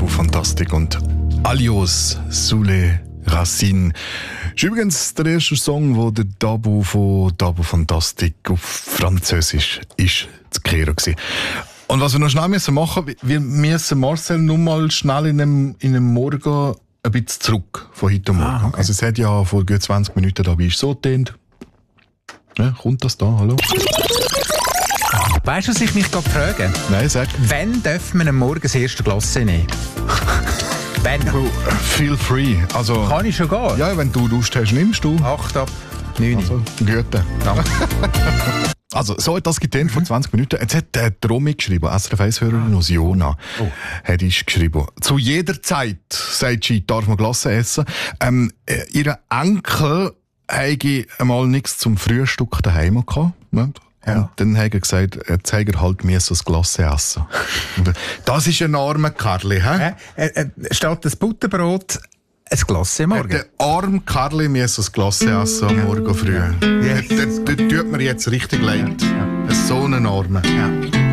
Dabo Fantastic und Alios Soule Racine. Das ist übrigens der erste Song, den der Dabo von Dabo Fantastic auf Französisch ist zu hören war. Und was wir noch schnell machen müssen, wir müssen Marcel nur mal schnell in einem Morgen ein bisschen zurück von heute Morgen. Okay. Also es hat ja vor gut 20 Minuten da ist so getönt. Ja, kommt das da? Hallo? Weißt du, was ich mich gerade frage? Nein, sag. Wann dürfen wir am Morgen das erste Glas nehmen? Wenn? Feel free. Also, kann ich schon gehen? Ja, wenn du Lust hast, nimmst du. 8 ab 9. Also, Güte. Also, so hat das getan vor 20 Minuten. Jetzt hat der Romy geschrieben, SRF 1-Hörerin aus Jona, hat geschrieben, zu jeder Zeit, sagt sie, darf man Glasse essen. Ihre Enkel haben einmal nichts zum Frühstück daheim gehabt. Ne? Ja. Und dann hat er gesagt, jetzt hat er halt mir so ein Glas essen. Das ist ein armer Karli, hä? Statt das Butterbrot ein Glas am Morgen. Der arme Karli muss ein Glas essen am Morgen früh. Der tut mir jetzt richtig leid. So einen Armen. Ja.